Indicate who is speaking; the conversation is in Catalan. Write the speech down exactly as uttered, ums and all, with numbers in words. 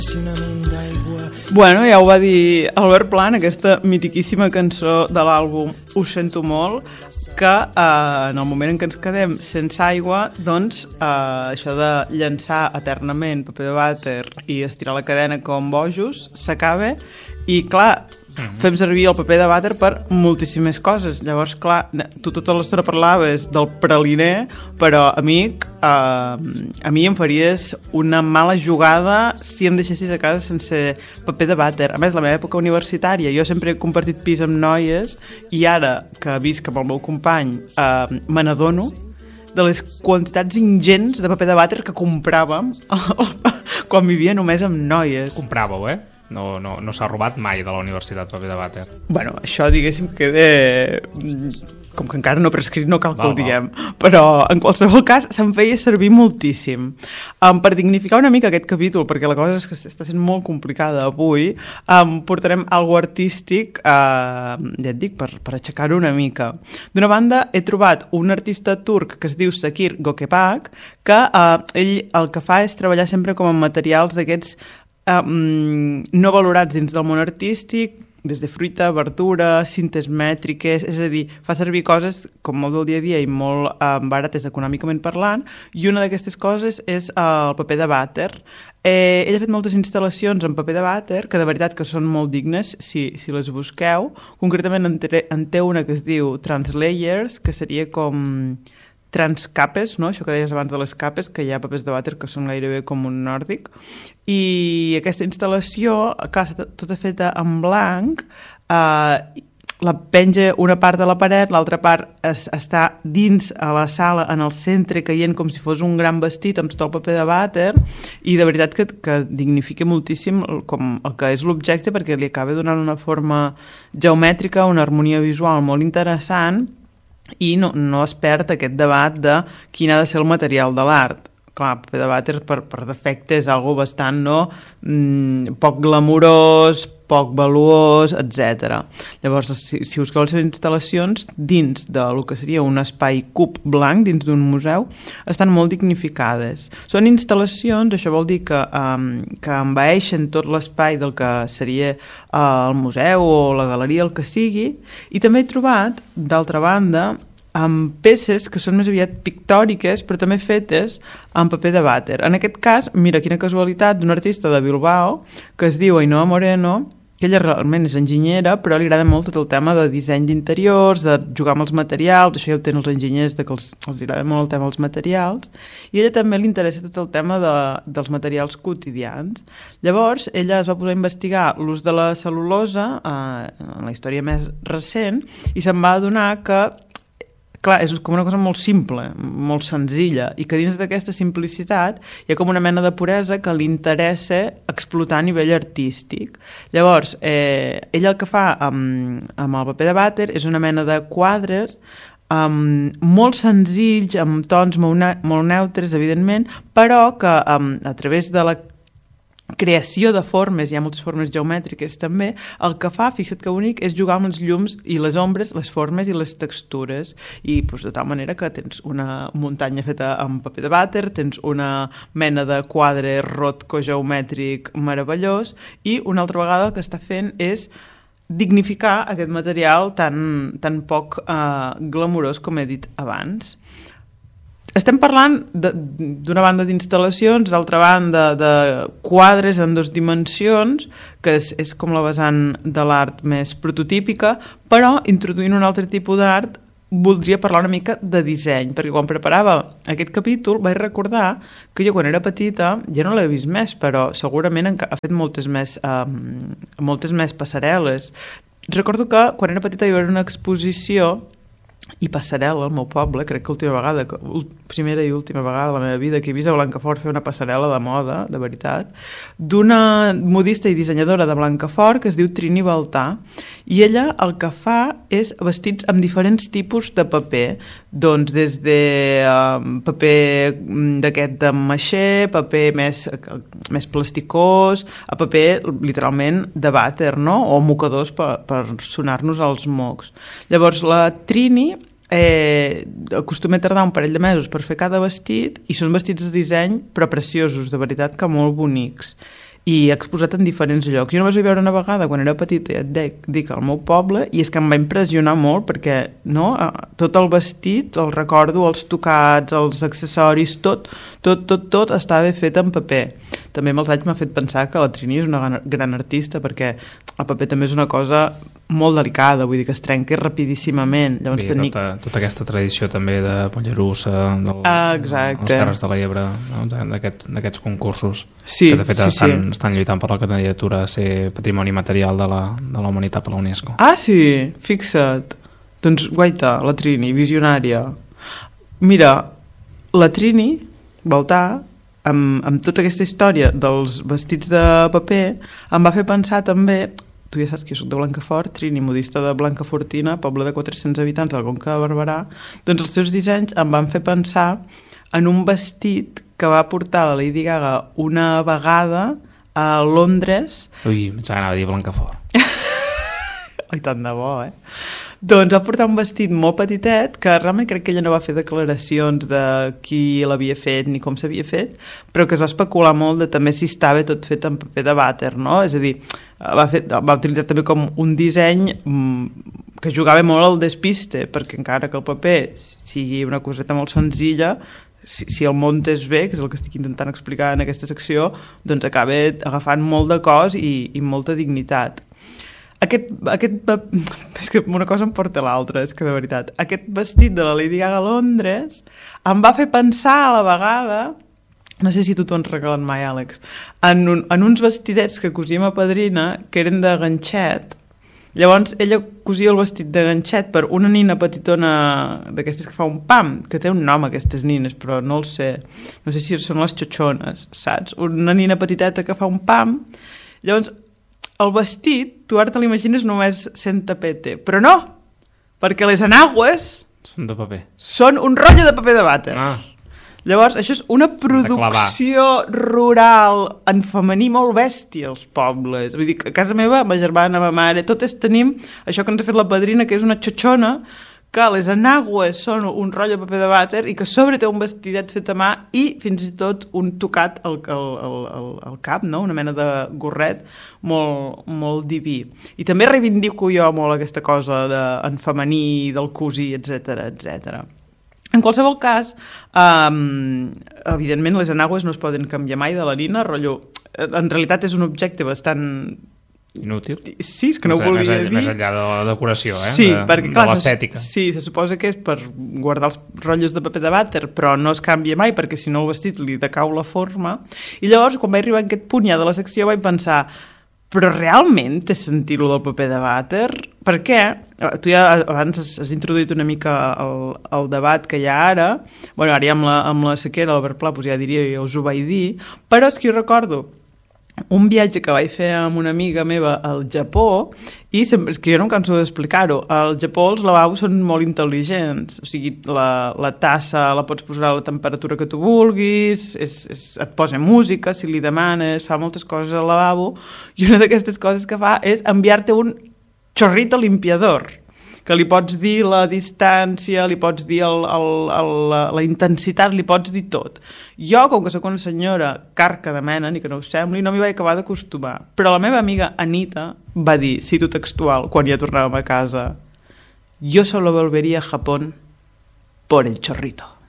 Speaker 1: Bueno, ja ho va dir Albert Pla en aquesta mitiquíssima cançó de l'àlbum Ho sento molt, que eh, en el moment en què ens quedem sense aigua, doncs eh, això de llançar eternament paper de vàter i estirar la cadena com bojos s'acaba i clar, fem servir el paper de vàter per moltíssimes coses. Llavors, clar, tu tota l'estona parlaves del praliner, però, amic, eh, a mi em faries una mala jugada si em deixessis a casa sense paper de vàter. A més, la meva època universitària, jo sempre he compartit pis amb noies i ara que visc amb el meu company eh, me n'adono de les quantitats ingents de paper de vàter que compràvem quan vivia només amb noies.
Speaker 2: Compràveu, eh? No, no, no s'ha robat mai de la universitat paper de vàter.
Speaker 1: Bueno, això diguéssim que de... com que encara no prescrit no cal que
Speaker 2: val,
Speaker 1: ho diguem, però en qualsevol cas se'n feia servir moltíssim. Um, per dignificar una mica aquest capítol, perquè la cosa és que està sent molt complicada avui, um, portarem algo artístic, uh, ja et dic, per, per aixecar-ho una mica. D'una banda, he trobat un artista turc que es diu Sakir Gökebak, que uh, ell el que fa és treballar sempre com a materials d'aquests Um, no valorats dins del món artístic, des de fruita, verdura, cintes mètriques, és a dir, fa servir coses com molt del dia a dia i molt um, barates econòmicament parlant, i una d'aquestes coses és uh, el paper de vàter. Eh, ell ha fet moltes instal·lacions en paper de vàter que de veritat que són molt dignes si, si les busqueu. Concretament en té, en té una que es diu Translayers, que seria com transcapes, no? Això que deies abans de les capes, que hi ha papers de vàter que són gairebé com un nòrdic, i aquesta instal·lació, clar, tota feta en blanc, eh, la penja una part de la paret, l'altra part es, està dins a la sala, en el centre, caient com si fos un gran vestit amb tot el paper de vàter, i de veritat que, que dignifica moltíssim el, com el que és l'objecte, perquè li acaba donant una forma geomètrica, una harmonia visual molt interessant, i no, no es perd aquest debat de quin ha de ser el material de l'art. Clar, paper de vàter per, per defecte és algo bastant no, mm, poc glamurós, poc valuós, etcètera. Llavors, si, si busqueu les seves instal·lacions dins del que seria un espai cub blanc, dins d'un museu, estan molt dignificades. Són instal·lacions, això vol dir que, um, que envaeixen tot l'espai del que seria uh, el museu o la galeria, el que sigui, i també he trobat, d'altra banda, amb peces que són més aviat pictòriques, però també fetes en paper de vàter. En aquest cas, mira quina casualitat, d'un artista de Bilbao que es diu Ainhoa Moreno, que ella realment és enginyera, però li agrada molt tot el tema de disseny d'interiors, de jugar amb els materials, això ja ho tenen els enginyers, de que els, els agrada molt el tema dels materials, i a ella també li interessa tot el tema de, dels materials quotidians. Llavors, ella es va posar a investigar l'ús de la cel·lulosa eh, en la història més recent, i se'n va adonar que clar, és com una cosa molt simple, molt senzilla, i que dins d'aquesta simplicitat hi ha com una mena de puresa que li interessa explotar a nivell artístic. Llavors, eh, ell el que fa amb, amb el paper de vàter és una mena de quadres um, molt senzills, amb tons molt, ne molt neutres, evidentment, però que um, a través de la creació de formes, hi ha moltes formes geomètriques també, el que fa, fixa't que bonic, és jugar amb els llums i les ombres, les formes i les textures, i pues, de tal manera que tens una muntanya feta amb paper de vàter, tens una mena de quadre rotco geomètric meravellós, i una altra vegada el que està fent és dignificar aquest material tan, tan poc eh, glamurós com he dit abans. Estem parlant d'una banda d'instal·lacions, d'altra banda de quadres en dues dimensions, que és, és com la vessant de l'art més prototípica, però introduint un altre tipus d'art voldria parlar una mica de disseny, perquè quan preparava aquest capítol vaig recordar que jo quan era petita, ja no l'he vist més, però segurament ha fet moltes més, um, moltes més passarel·les. Recordo que quan era petita hi va haver una exposició i passarel·la al meu poble, crec que última vegada, primera i última vegada de la meva vida que he vist a Blancafort fer una passarel·la de moda, de veritat, d'una modista i dissenyadora de Blancafort que es diu Trini Baltà, i ella el que fa és vestits amb diferents tipus de paper, doncs des de um, paper d'aquest de maixer, paper més, més plasticós, a paper literalment de vàter, no? O mocadors per, per sonar-nos als mocs. Llavors la Trini Eh, acostuma a tardar un parell de mesos per fer cada vestit i són vestits de disseny però preciosos, de veritat que molt bonics. i exposat en diferents llocs. Jo només vaig veure una vegada quan era petita, ja et dic, dic al meu poble, i és que em va impressionar molt perquè no, tot el vestit, el recordo, els tocats, els accessoris, tot, tot, tot, tot estava fet en paper. També amb els anys m'ha fet pensar que la Trini és una gran, gran artista perquè el paper també és una cosa molt delicada, vull dir que es trenca rapidíssimament. Llavors,
Speaker 2: Bé,
Speaker 1: tenir...
Speaker 2: tota, tota aquesta tradició també de Mollerussa, del,
Speaker 1: ah, exacte.
Speaker 2: les Terres de l'Ebre, no? d'aquests aquest, d'aquests
Speaker 1: sí,
Speaker 2: que de fet
Speaker 1: sí,
Speaker 2: estan,
Speaker 1: sí.
Speaker 2: estan lluitant per la candidatura a ser patrimoni material de la, de la humanitat per la UNESCO.
Speaker 1: Ah, sí? Fixa't. Doncs guaita, la Trini, visionària. Mira, la Trini, Baltà, amb, amb tota aquesta història dels vestits de paper, em va fer pensar també... Tu ja saps que jo soc de Blancafort, Trini, modista de Blancafortina, poble de quatre-cents habitants del Conca de Barberà, doncs els seus dissenys em van fer pensar en un vestit que va portar la Lady Gaga una vegada a Londres.
Speaker 2: Ui, em anava a dir Blancafort.
Speaker 1: Oi, tant de bo, eh? Doncs va portar un vestit molt petitet, que realment crec que ella no va fer declaracions de qui l'havia fet ni com s'havia fet, però que es va especular molt de també si estava tot fet en paper de vàter, no? És a dir, va, fer, va utilitzar també com un disseny que jugava molt al despiste, perquè encara que el paper sigui una coseta molt senzilla, si, si el muntes bé, que és el que estic intentant explicar en aquesta secció, doncs acaba agafant molt de cos i, i molta dignitat. Aquest, aquest, és que una cosa em porta l'altra, és que de veritat, aquest vestit de la Lady Gaga a Londres em va fer pensar a la vegada, no sé si tu t'ho han regalat mai, Àlex, en, un, en uns vestidets que cosia ma padrina, que eren de ganxet. Llavors ella cosia el vestit de ganxet per una nina petitona d'aquestes que fa un pam, que té un nom aquestes nines, però no el sé, no sé si són les xotxones, saps? Una nina petiteta que fa un pam. Llavors el vestit, tu ara te l'imagines només sent tapete, però no, perquè les enagües
Speaker 2: són de paper,
Speaker 1: són un rotllo de paper de vàter.
Speaker 2: Ah.
Speaker 1: Llavors, això és una producció rural en femení molt bèstia als pobles. Vull dir, a casa meva, ma germana, ma mare, totes tenim això que ens ha fet la padrina, que és una xotxona, que les enagües són un rotllo de paper de vàter i que a sobre té un vestidet fet a mà i fins i tot un tocat al, al, al, al cap, no? Una mena de gorret molt, molt diví. I també reivindico jo molt aquesta cosa de, en femení, del cosí, etcètera, etcètera. En qualsevol cas, um, evidentment les enagües no es poden canviar mai de la nina, rotllo, en realitat és un objecte bastant...
Speaker 2: inútil.
Speaker 1: Sí, és que no ho volia
Speaker 2: més,
Speaker 1: dir.
Speaker 2: Més enllà de la decoració, eh?
Speaker 1: Sí,
Speaker 2: de,
Speaker 1: perquè, clar,
Speaker 2: de l'estètica.
Speaker 1: Sí, se suposa que és per guardar els rotllos de paper de vàter, però no es canvia mai perquè si no el vestit li decau la forma. I llavors, quan vaig arribar a aquest punt ja de la secció, vaig pensar, però realment té sentit lo del paper de vàter? Per què? Tu ja abans has, has introduït una mica el, el debat que hi ha ara. Bueno, ara ja amb la, amb la sequera, l'Albert Pla, pues ja diria, ja us ho vaig dir, però és que jo recordo un viatge que vaig fer amb una amiga meva al Japó, i sempre, és que jo no em canso d'explicar-ho, al Japó els lavabos són molt intel·ligents, o sigui, la, la tassa la pots posar a la temperatura que tu vulguis, és, és, et posa música si li demanes, fa moltes coses al lavabo, i una d'aquestes coses que fa és enviar-te un chorrito limpiador, que li pots dir la distància, li pots dir el, el, el, la, la intensitat, li pots dir tot. Jo, com que sóc una senyora carca de mena, ni que no ho sembli, no m'hi vaig acabar d'acostumar. Però la meva amiga Anita va dir, cito textual, quan ja tornàvem a casa, «Yo solo volvería a Japón por el chorrito».